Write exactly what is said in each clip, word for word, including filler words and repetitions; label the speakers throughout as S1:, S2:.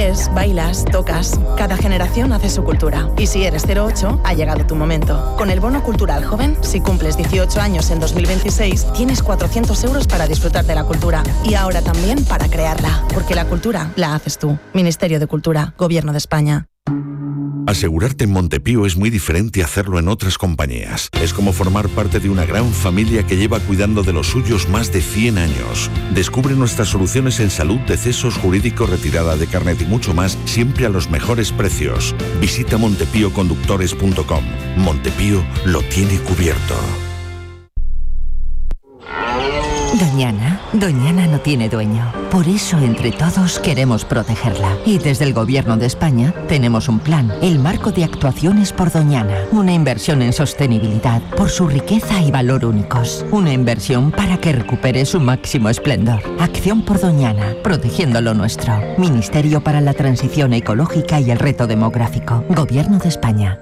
S1: Ves, bailas, tocas. Cada generación hace su cultura. Y si eres cero ocho, ha llegado tu momento. Con el Bono Cultural Joven, si cumples dieciocho años en dos mil veintiséis, tienes cuatrocientos euros para disfrutar de la cultura. Y ahora también para crearla. Porque la cultura la haces tú. Ministerio de Cultura, Gobierno de España.
S2: Asegurarte en Montepío es muy diferente a hacerlo en otras compañías. Es como formar parte de una gran familia que lleva cuidando de los suyos más de cien años. Descubre nuestras soluciones en salud, decesos, jurídico, retirada de carnet y mucho más, siempre a los mejores precios. Visita montepío conductores punto com. Montepío lo tiene cubierto.
S3: Doñana, Doñana no tiene dueño. Por eso, entre todos, queremos protegerla. Y desde el Gobierno de España tenemos un plan, el Marco de Actuaciones por Doñana. Una inversión en sostenibilidad por su riqueza y valor únicos. Una inversión para que recupere su máximo esplendor. Acción por Doñana, protegiendo lo nuestro. Ministerio para la Transición Ecológica y el Reto Demográfico. Gobierno de España.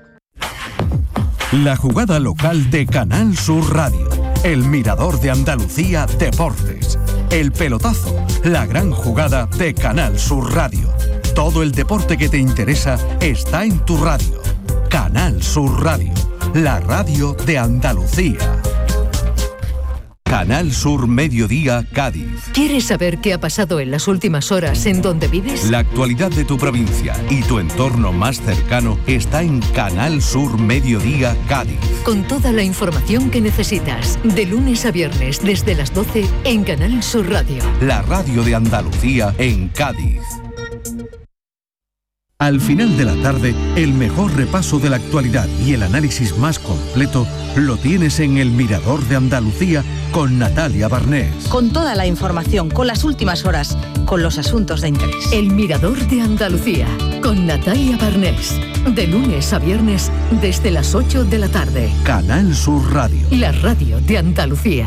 S4: La jugada local de Canal Sur Radio. El Mirador de Andalucía Deportes. El pelotazo, la gran jugada de Canal Sur Radio. Todo el deporte que te interesa está en tu radio. Canal Sur Radio, la radio de Andalucía. Canal Sur Mediodía Cádiz.
S5: ¿Quieres saber qué ha pasado en las últimas horas en donde vives?
S4: La actualidad de tu provincia y tu entorno más cercano está en Canal Sur Mediodía Cádiz.
S5: Con toda la información que necesitas, de lunes a viernes desde las doce en Canal Sur Radio.
S4: La radio de Andalucía en Cádiz. Al final de la tarde, el mejor repaso de la actualidad y el análisis más completo lo tienes en El Mirador de Andalucía con Natalia Barnés.
S6: Con toda la información, con las últimas horas, con los asuntos de interés.
S5: El Mirador de Andalucía con Natalia Barnés. De lunes a viernes desde las ocho de la tarde.
S4: Canal Sur Radio.
S5: La radio de Andalucía.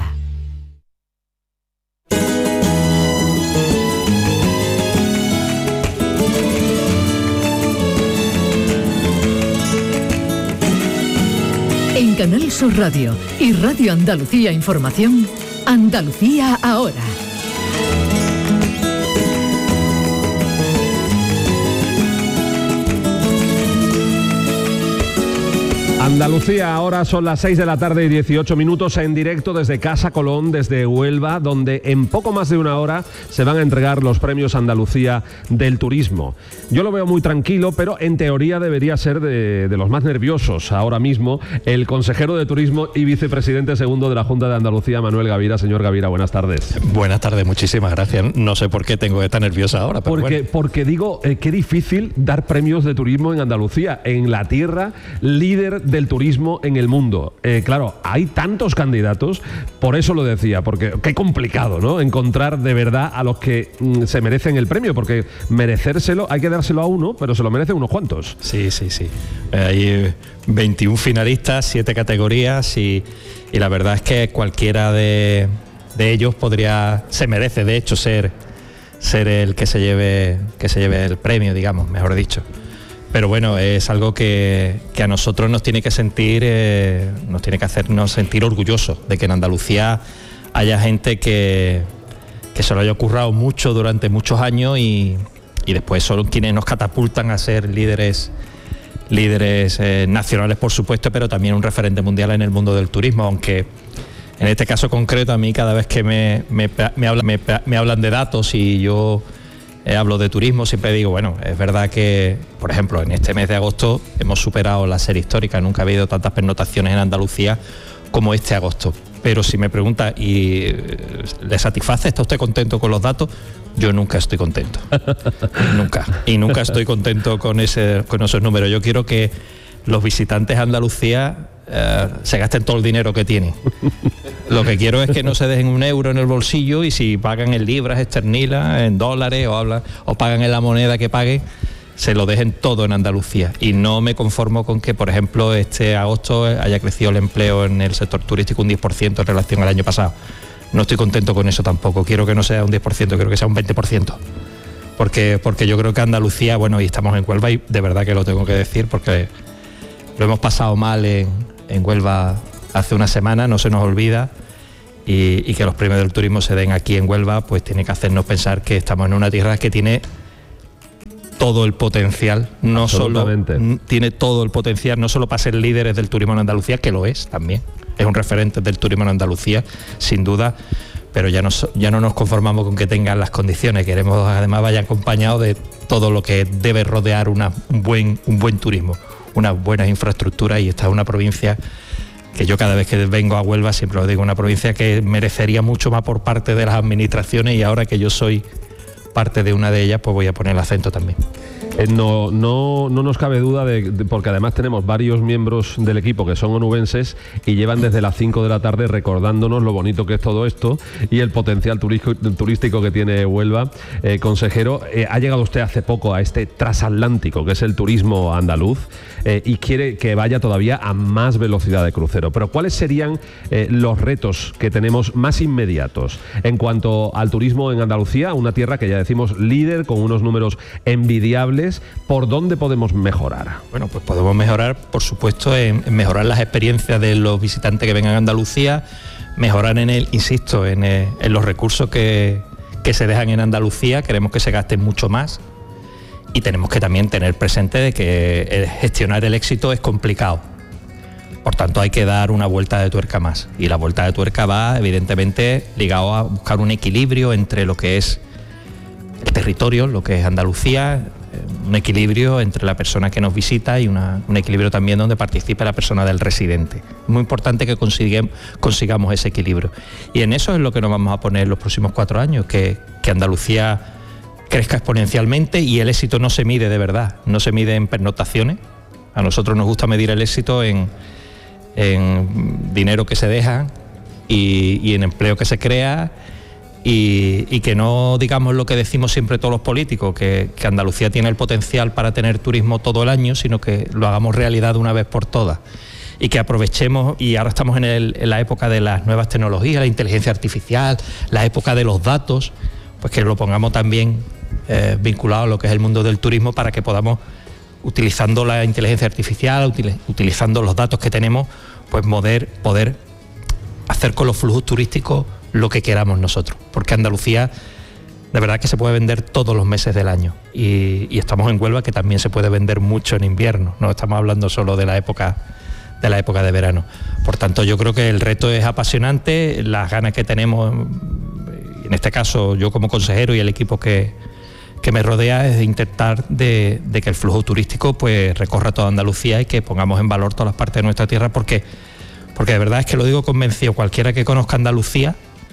S5: En Canal Sur Radio y Radio Andalucía Información, Andalucía Ahora.
S7: Andalucía, ahora son las seis de la tarde y dieciocho minutos en directo desde Casa Colón, desde Huelva, donde en poco más de una hora se van a entregar los premios Andalucía del Turismo. Yo lo veo muy tranquilo, pero en teoría debería ser de, de los más nerviosos ahora mismo el consejero de Turismo y vicepresidente segundo de la Junta de Andalucía, Manuel Gavira. Señor Gavira, buenas tardes.
S8: Buenas tardes, muchísimas gracias. No sé por qué tengo que estar nerviosa ahora, pero
S7: porque,
S8: bueno.
S7: Porque digo, eh, qué difícil dar premios de turismo en Andalucía, en la tierra líder de del turismo en el mundo. Eh, claro, hay tantos candidatos, por eso lo decía, porque qué complicado, ¿no? Encontrar de verdad a los que mm, se merecen el premio, porque merecérselo, hay que dárselo a uno, pero se lo merecen unos cuantos.
S8: Sí, sí, sí. Hay veintiún finalistas, siete categorías y, y la verdad es que cualquiera de, de ellos podría, se merece, de hecho, ser, ser el que se lleve, que se lleve el premio, digamos, mejor dicho. Pero bueno, es algo que, que a nosotros nos tiene que sentir, eh, nos tiene que hacernos sentir orgullosos de que en Andalucía haya gente que, que se lo haya currado mucho durante muchos años y, y después son quienes nos catapultan a ser líderes, líderes eh, nacionales, por supuesto, pero también un referente mundial en el mundo del turismo, aunque en este caso concreto a mí cada vez que me, me, me, hablan, me, me hablan de datos y yo... Eh, hablo de turismo, siempre digo, bueno, es verdad que, por ejemplo, en este mes de agosto hemos superado la serie histórica, nunca ha habido tantas pernoctaciones en Andalucía como este agosto. Pero si me pregunta, ¿y le satisface? ¿Está usted contento con los datos? Yo nunca estoy contento, nunca. Y nunca estoy contento con, ese, con esos números. Yo quiero que los visitantes a Andalucía eh, se gasten todo el dinero que tienen. Lo que quiero es que no se dejen un euro en el bolsillo y si pagan en libras esterlinas, en dólares o, hablan, o pagan en la moneda que paguen, se lo dejen todo en Andalucía. Y no me conformo con que, por ejemplo, este agosto haya crecido el empleo en el sector turístico un diez por ciento en relación al año pasado. No estoy contento con eso tampoco. Quiero que no sea un diez por ciento, quiero que sea un veinte por ciento. Porque, porque yo creo que Andalucía, bueno, y estamos en Huelva y de verdad que lo tengo que decir porque lo hemos pasado mal en, en Huelva hace una semana, no se nos olvida, y, y que los premios del turismo se den aquí en Huelva, pues tiene que hacernos pensar que estamos en una tierra que tiene todo el potencial, no solo tiene todo el potencial, no solo para ser líderes del turismo en Andalucía, que lo es también, es un referente del turismo en Andalucía, sin duda, pero ya no, ya no nos conformamos con que tengan las condiciones, queremos además vaya acompañado de todo lo que debe rodear una, un, buen, un buen turismo, unas buenas infraestructuras, y esta es una provincia que yo cada vez que vengo a Huelva siempre lo digo, una provincia que merecería mucho más por parte de las administraciones, y ahora que yo soy parte de una de ellas, pues voy a poner el acento también.
S7: Eh, no, no, no nos cabe duda, de, de, porque además tenemos varios miembros del equipo que son onubenses y llevan desde las cinco de la tarde recordándonos lo bonito que es todo esto y el potencial turístico, turístico que tiene Huelva. Eh, consejero, eh, ha llegado usted hace poco a este transatlántico que es el turismo andaluz eh, y quiere que vaya todavía a más velocidad de crucero. Pero ¿cuáles serían eh, los retos que tenemos más inmediatos en cuanto al turismo en Andalucía? Una tierra que ya decimos líder, con unos números envidiables. ¿Por dónde podemos mejorar?
S8: Bueno, pues podemos mejorar, por supuesto, en, en mejorar las experiencias de los visitantes que vengan a Andalucía, mejorar en el, insisto, en, el, en los recursos que, que se dejan en Andalucía. Queremos que se gasten mucho más, y tenemos que también tener presente de que el gestionar el éxito es complicado. Por tanto, hay que dar una vuelta de tuerca más, y la vuelta de tuerca va evidentemente ligado a buscar un equilibrio entre lo que es el territorio, lo que es Andalucía, un equilibrio entre la persona que nos visita y una, un equilibrio también donde participe la persona del residente. Es muy importante que consigamos, consigamos ese equilibrio, y en eso es lo que nos vamos a poner en los próximos cuatro años, que, que Andalucía crezca exponencialmente, y el éxito no se mide de verdad, no se mide en pernoctaciones. A nosotros nos gusta medir el éxito en, en dinero que se deja y, y en empleo que se crea. Y, y que no digamos lo que decimos siempre todos los políticos, que, que Andalucía tiene el potencial para tener turismo todo el año, sino que lo hagamos realidad de una vez por todas, y que aprovechemos, y ahora estamos en, el, en la época de las nuevas tecnologías, la inteligencia artificial, la época de los datos, pues que lo pongamos también eh, vinculado a lo que es el mundo del turismo, para que podamos, utilizando la inteligencia artificial, util, utilizando los datos que tenemos, pues poder, poder hacer con los flujos turísticos lo que queramos nosotros, porque Andalucía de verdad que se puede vender todos los meses del año, y, y estamos en Huelva, que también se puede vender mucho en invierno, no estamos hablando solo de la época de la época de verano. Por tanto, yo creo que el reto es apasionante, las ganas que tenemos, en este caso yo como consejero y el equipo que, que me rodea, es de intentar de, de que el flujo turístico pues recorra toda Andalucía, y que pongamos en valor todas las partes de nuestra tierra, porque, porque de verdad es que lo digo convencido, cualquiera que conozca Andalucía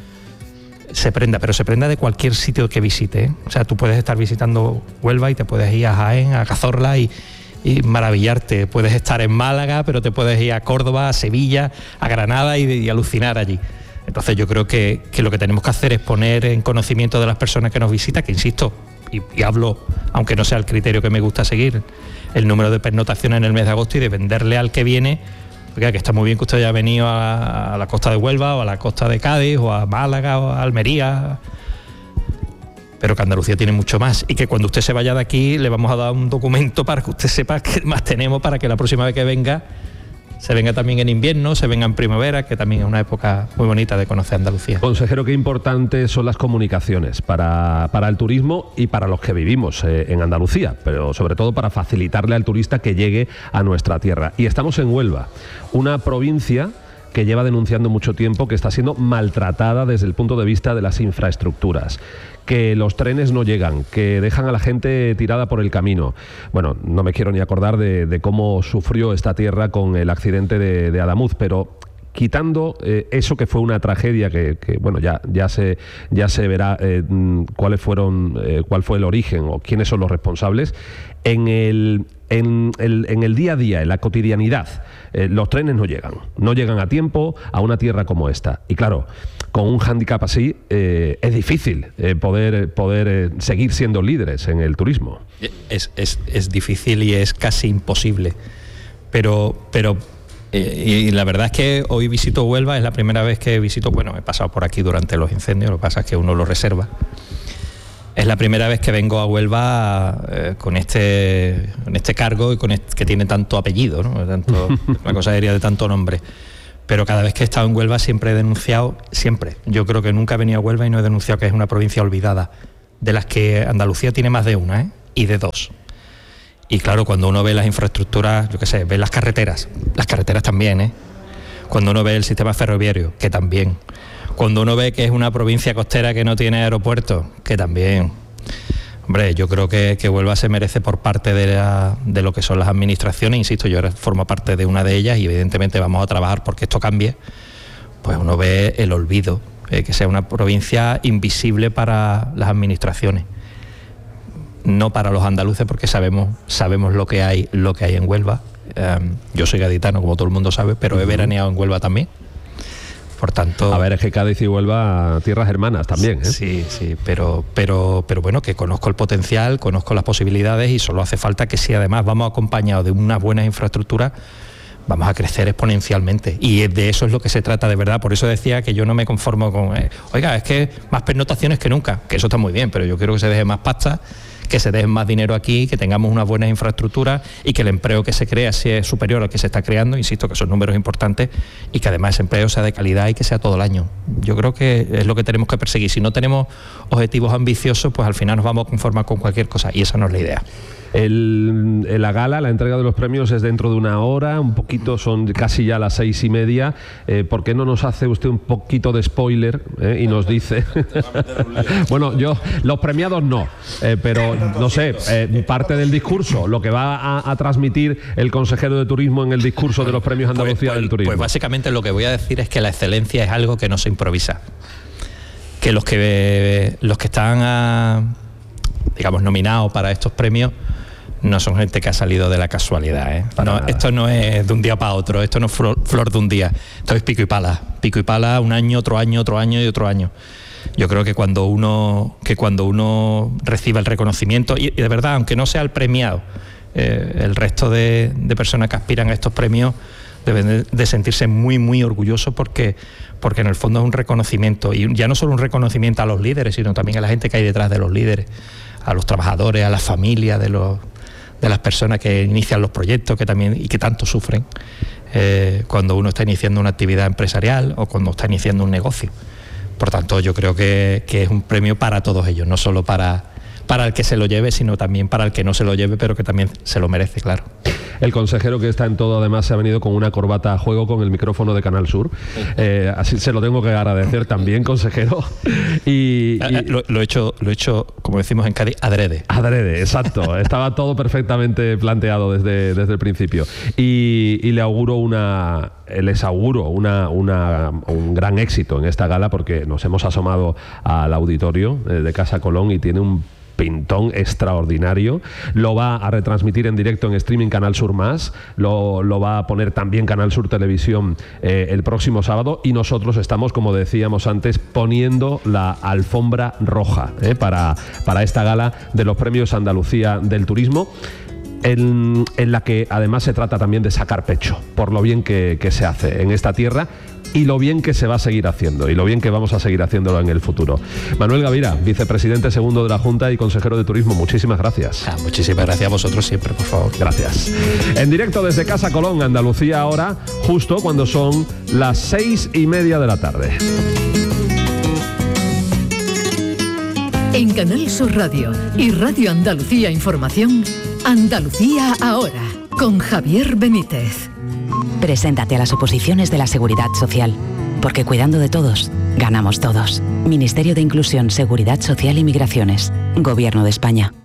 S8: se prenda, pero se prenda de cualquier sitio que visite, ¿eh? O sea, tú puedes estar visitando Huelva y te puedes ir a Jaén, a Cazorla y, y maravillarte. Puedes estar en Málaga, pero te puedes ir a Córdoba, a Sevilla, a Granada y, y alucinar allí. Entonces yo creo que, que lo que tenemos que hacer es poner en conocimiento de las personas que nos visitan, que insisto, y, y hablo, aunque no sea el criterio que me gusta seguir, el número de pernoctaciones en el mes de agosto, y de venderle al que viene. Porque que está muy bien que usted haya venido a, a la costa de Huelva, o a la costa de Cádiz, o a Málaga, o a Almería, pero que Andalucía tiene mucho más, y que cuando usted se vaya de aquí le vamos a dar un documento para que usted sepa qué más tenemos, para que la próxima vez que venga se venga también en invierno, se venga en primavera, que también es una época muy bonita de conocer Andalucía.
S7: Consejero, qué importantes son las comunicaciones para, para el turismo y para los que vivimos eh, en Andalucía, pero sobre todo para facilitarle al turista que llegue a nuestra tierra. Y estamos en Huelva, una provincia que lleva denunciando mucho tiempo que está siendo maltratada desde el punto de vista de las infraestructuras, que los trenes no llegan, que dejan a la gente tirada por el camino. Bueno, no me quiero ni acordar de, de cómo sufrió esta tierra con el accidente de, de Adamuz, pero quitando eh, eso que fue una tragedia que, que bueno, ya, ya, se, ya se verá eh, cuáles fueron, eh, cuál fue el origen o quiénes son los responsables, en el, en el, en el día a día, en la cotidianidad, eh, los trenes no llegan, no llegan a tiempo a una tierra como esta. Y claro, con un hándicap así eh, es difícil eh, poder, poder eh, seguir siendo líderes en el turismo.
S8: Es, es, es difícil y es casi imposible, pero... pero y la verdad es que hoy visito Huelva, es la primera vez que visito, bueno, he pasado por aquí durante los incendios, lo que pasa es que uno lo reserva. Es la primera vez que vengo a Huelva eh, con este con este cargo y con este, que tiene tanto apellido, ¿no? Tanto, una cosa aérea de tanto nombre. Pero cada vez que he estado en Huelva siempre he denunciado, siempre. Yo creo que nunca he venido a Huelva y no he denunciado que es una provincia olvidada, de las que Andalucía tiene más de una, ¿eh? y de dos. Y claro, cuando uno ve las infraestructuras, yo qué sé, ve las carreteras, las carreteras también, ¿eh? Cuando uno ve el sistema ferroviario, que también. Cuando uno ve que es una provincia costera que no tiene aeropuerto, que también. Hombre, yo creo que, que Huelva se merece por parte de, la, de lo que son las administraciones, insisto, yo ahora formo parte de una de ellas y evidentemente vamos a trabajar porque esto cambie. Pues uno ve el olvido, eh, que sea una provincia invisible para las administraciones. No para los andaluces, porque sabemos sabemos lo que hay lo que hay en Huelva. Um, yo soy gaditano, como todo el mundo sabe, pero he veraneado en Huelva también. Por tanto,
S7: a ver, es que Cádiz y Huelva, tierras hermanas también, ¿eh?
S8: Sí, sí, pero, pero, pero bueno, que conozco el potencial, conozco las posibilidades y solo hace falta que si además vamos acompañados de unas buenas infraestructuras, vamos a crecer exponencialmente. Y de eso es lo que se trata de verdad. Por eso decía que yo no me conformo con, eh, oiga, es que más pernotaciones que nunca, que eso está muy bien, pero yo quiero que se deje más pasta, que se deje más dinero aquí, que tengamos unas buenas infraestructuras y que el empleo que se crea sea superior al que se está creando, insisto que son números importantes, y que además ese empleo sea de calidad y que sea todo el año. Yo creo que es lo que tenemos que perseguir. Si no tenemos objetivos ambiciosos, pues al final nos vamos a conformar con cualquier cosa, y esa no es la idea.
S7: El, la gala, la entrega de los premios es dentro de una hora, un poquito, son casi ya las seis y media. Eh, ¿Por qué no nos hace usted un poquito de spoiler eh, y nos dice? Bueno, yo, los premiados no, eh, pero no sé, eh, parte del discurso, lo que va a, a transmitir el consejero de Turismo en el discurso de los premios Andalucía
S8: pues, pues,
S7: del Turismo.
S8: Pues básicamente lo que voy a decir es que la excelencia es algo que no se improvisa. Que los que, los que están, a, digamos, nominados para estos premios no son gente que ha salido de la casualidad, ¿eh? No, esto no es de un día para otro, esto no es flor, flor de un día, esto es pico y pala, pico y pala, un año, otro año, otro año y otro año. Yo creo que cuando uno, que cuando uno reciba el reconocimiento, y, y de verdad, aunque no sea el premiado, eh, el resto de, de personas que aspiran a estos premios deben de, de sentirse muy, muy orgullosos porque, porque en el fondo es un reconocimiento, y ya no solo un reconocimiento a los líderes, sino también a la gente que hay detrás de los líderes, a los trabajadores, a las familias de los de las personas que inician los proyectos que también y que tanto sufren eh, cuando uno está iniciando una actividad empresarial o cuando está iniciando un negocio. Por tanto, yo creo que, que es un premio para todos ellos, no solo para, para el que se lo lleve, sino también para el que no se lo lleve, pero que también se lo merece, claro.
S7: El consejero, que está en todo, además se ha venido con una corbata a juego con el micrófono de Canal Sur. Eh, así se lo tengo que agradecer también, consejero. Y, y...
S8: Lo, lo, he hecho, lo he hecho, como decimos en Cádiz, adrede.
S7: Adrede, exacto. Estaba todo perfectamente planteado desde, desde el principio. Y, y le auguro una... les auguro una, una, un gran éxito en esta gala, porque nos hemos asomado al auditorio de Casa Colón y tiene un pintón extraordinario. Lo va a retransmitir en directo en streaming Canal Sur Más, lo, lo va a poner también Canal Sur Televisión eh, el próximo sábado, y nosotros estamos, como decíamos antes, poniendo la alfombra roja eh, para, para esta gala de los premios Andalucía del Turismo, en, en la que además se trata también de sacar pecho por lo bien que, que se hace en esta tierra y lo bien que se va a seguir haciendo y lo bien que vamos a seguir haciéndolo en el futuro. Manuel Gavira, vicepresidente segundo de la Junta y consejero de Turismo, muchísimas gracias.
S8: Ah, muchísimas gracias a vosotros siempre, por favor.
S7: Gracias. En directo desde Casa Colón, Andalucía, ahora, justo cuando son las seis y media de la tarde.
S5: En Canal Sur Radio y Radio Andalucía Información, Andalucía ahora, con Javier Benítez.
S9: Preséntate a las oposiciones de la Seguridad Social, porque cuidando de todos, ganamos todos. Ministerio de Inclusión, Seguridad Social y Migraciones. Gobierno de España.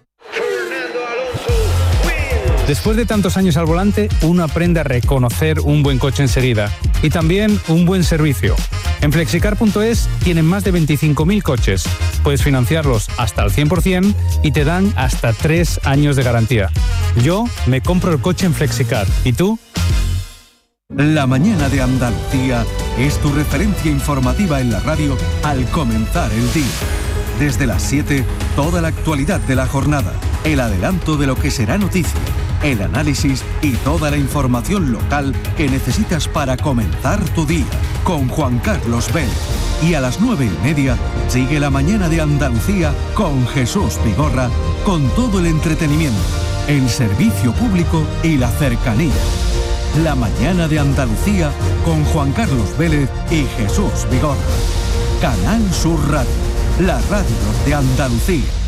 S10: Después de tantos años al volante, uno aprende a reconocer un buen coche enseguida y también un buen servicio. En flexicar punto es tienen más de veinticinco mil coches. Puedes financiarlos hasta el cien por ciento y te dan hasta tres años de garantía. Yo me compro el coche en Flexicar. ¿Y tú?
S11: La mañana de Andalucía es tu referencia informativa en la radio al comenzar el día. Desde las siete, toda la actualidad de la jornada, el adelanto de lo que será noticia, el análisis y toda la información local que necesitas para comenzar tu día, con Juan Carlos Vélez. Y a las nueve y media, sigue la mañana de Andalucía con Jesús Vigorra, con todo el entretenimiento, el servicio público y la cercanía. La mañana de Andalucía con Juan Carlos Vélez y Jesús Vigorra. Canal Sur Radio, la radio de Andalucía.